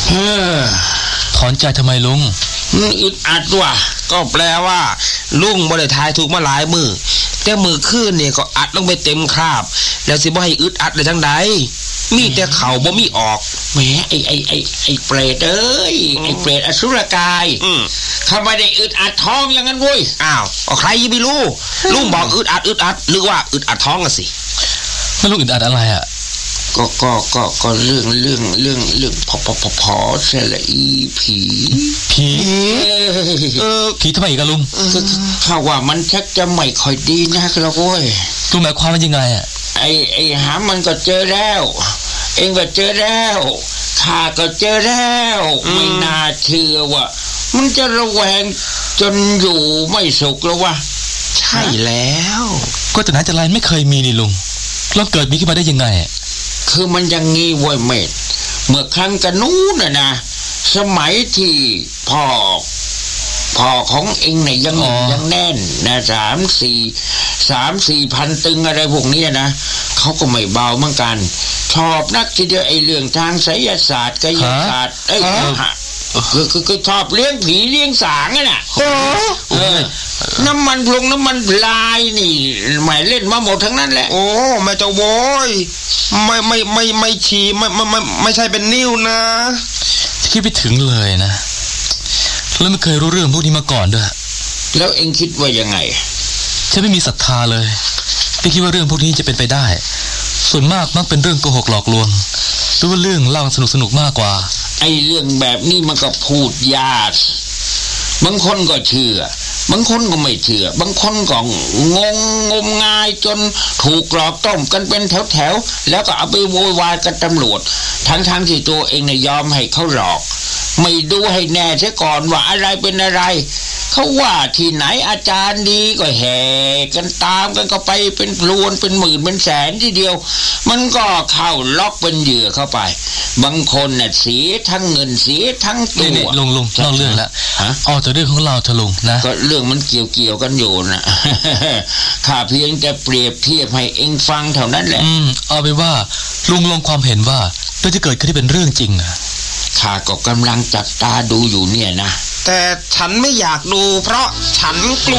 ถอนใจทำไมลุงอึดอัดว่ะก็แปลว่าลุงบ่ได้ทายถูกมาหลายมือแต่มือคืนเนี่ยก็อัดลงไปเต็มคราบแล้วสิบ่ให้อึดอัดได้จังใดมีแต่เข่าบ่มีออกแหมไอ้เปรตเอ้ยไอ้เปรตอสุรกายทำไมได้อึดอัดท้องอย่างนั้นเว้ยอ้าวใครไม่รู้ลุงบอกอึดอัดหรือว่าอึดอัดท้องอะสิไม่รู้อึดอัดอะไรอะก็เรื่องพอเสละอีผีผีทำไมอีกอะลุงข้าว่ามันชักจะไม่ค่อยดีนักแล้วเว้ยลุงหมายความว่ายังไงอะไอ้หามันก็เจอแล้วเองก็เจอแล้วข้าก็เจอแล้วไม่น่าเชื่อว่ามันจะระแวงจนอยู่ไม่สุขแล้ววะใช่แล้วก็แต่นั้นแต่ไรไม่เคยมีนี่ลุงแล้วเกิดมีขึ้นมาได้ยังไงคือมันยังงี้เว้ยเมธเมื่อครั้งกันนู้นนะสมัยที่พ่อของเองเนี่ยยังแน่นนะ3-4 พันตึงอะไรพวกนี้นะเขาก็ไม่เบาเหมือนกันชอบนักทีเดียวไอ้เรื่องทางไสยศาสตร์กายศาสตร์คือชอบเลี้ยงผีเลี้ยงสางน่ะน้ำมันพลงน้ำมันลายนี่หมายเล่นมาหมดทั้งนั้นแหละโอ้แม่เจ้าโว้ยไม่ฉี่ไม่ใช่เป็นนิ้วนะคิดไปถึงเลยนะแล้วไม่เคยรู้เรื่องพวกนี้มาก่อนด้วยแล้วเอ็งคิดว่ายังไงฉันไม่มีศรัทธาเลยไม่คิดว่าเรื่องพวกนี้จะเป็นไปได้ส่วนมากมักเป็นเรื่องโกหกหลอกลวงหรือว่าเรื่องเล่าสนุกมากกว่าไอ้เรื่องแบบนี้มันก็พูดยากบางคนก็เชื่อบางคนก็ไม่เชื่อบางคนก็งมงายจนถูกหลอกต้มกันเป็นแถวแล้วก็เอาไปโวยวายกับตำรวจทั้งที่ตัวเองเนี่ยยอมให้เขาหลอกไม่ดูให้แน่เสียก่อนว่าอะไรเป็นอะไรเขาว่าที่ไหนอาจารย์ดีก็แห่กันตามกันก็ไปเป็นพลวนเป็นหมื่นเป็นแสนทีเดียวมันก็เข้าล็อกเป็นเหยื่อเข้าไปบางคนน่ะเสียทั้งเงินเสียทั้งตัวลุงนอกเรื่องแล้วเอาแต่เรื่องของเราเถอะลุงนะก็เรื่องมันเกี่ยวกันอยู่นะข้าเพียงจะเปรียบเทียบให้เองฟังเท่านั้นแหละเอาไปว่าลุงลงความเห็นว่าเรื่องที่เกิดขึ้นที่เป็นเรื่องจริงอะข้าก็กำลังจับตาดูอยู่เนี่ยนะแต่ฉันไม่อยากดูเพราะฉันกลัว